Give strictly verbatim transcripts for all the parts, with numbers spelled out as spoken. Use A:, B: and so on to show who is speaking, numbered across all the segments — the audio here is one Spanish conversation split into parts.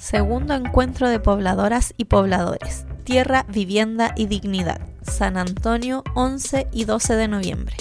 A: Segundo encuentro de pobladoras y pobladores. Tierra, vivienda y dignidad. San Antonio, once y doce de noviembre.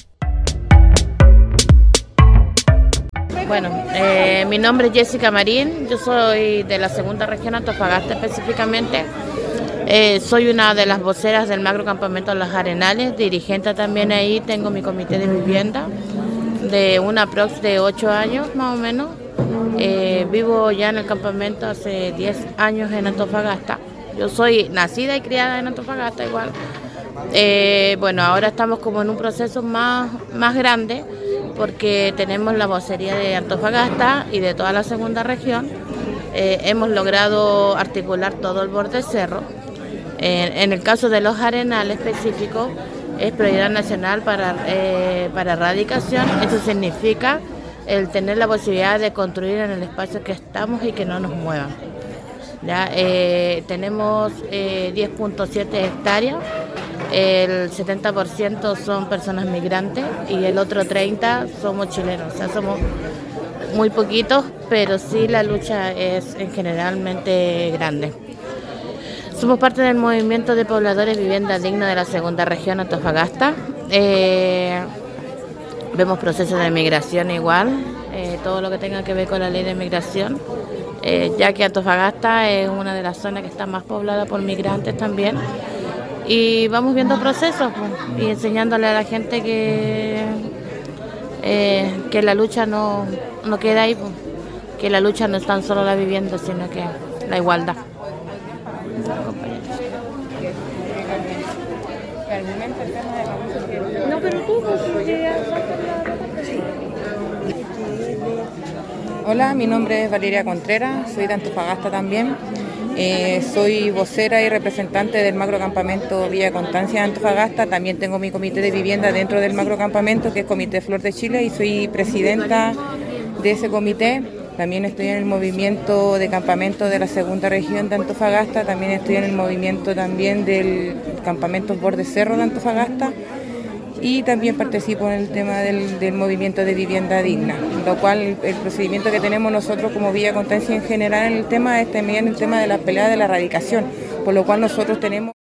B: Bueno, eh, mi nombre es Jessica Marín, yo soy de la segunda región Antofagasta específicamente. Eh, soy una de las voceras del macro campamento Los Arenales, dirigente también ahí, tengo mi comité de vivienda de una prox de ocho años más o menos. Eh, vivo ya en el campamento hace diez años en Antofagasta. Yo soy nacida y criada en Antofagasta igual. Eh, bueno, ahora estamos como en un proceso más, más grande porque tenemos la vocería de Antofagasta y de toda la segunda región. Eh, hemos logrado articular todo el borde cerro. Eh, en el caso de Los Arenales específico, es prioridad nacional para, eh, para erradicación. Eso significa el tener la posibilidad de construir en el espacio que estamos y que no nos muevan. Ya, eh, tenemos eh, diez punto siete hectáreas, el setenta por ciento son personas migrantes y el otro treinta por ciento somos chilenos, o sea, somos muy poquitos, pero sí la lucha es en generalmente grande. Somos parte del movimiento de pobladores Vivienda Digna de la segunda región Antofagasta. Eh, vemos procesos de migración igual, eh, todo lo que tenga que ver con la ley de migración. Eh, ya que Antofagasta es una de las zonas que está más poblada por migrantes también. Y vamos viendo procesos pues, y enseñándole a la gente que, eh, que la lucha no, no queda ahí, pues, que la lucha no es tan solo la vivienda, sino que la igualdad.
C: No, pero tú,
D: Hola, mi nombre es Valeria Contreras, soy de Antofagasta también. Eh, soy vocera y representante del macrocampamento Villa Constancia de Antofagasta. También tengo mi comité de vivienda dentro del macrocampamento, que es Comité Flor de Chile, y soy presidenta de ese comité. También estoy en el movimiento de campamento de la segunda región de Antofagasta. También estoy en el movimiento también del campamento Borde Cerro de Antofagasta. Y también participo en el tema del, del movimiento de vivienda digna, lo cual el, el procedimiento que tenemos nosotros como Villa Constancia en general en el tema es también el tema de la pelea de la erradicación, por lo cual nosotros tenemos